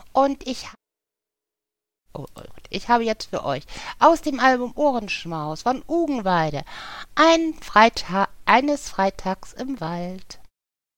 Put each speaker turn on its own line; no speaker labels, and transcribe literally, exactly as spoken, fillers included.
Und ich, oh, oh, ich habe jetzt für euch aus dem Album Ohrenschmaus von Ugenweide ein Freitag, eines Freitags im Wald.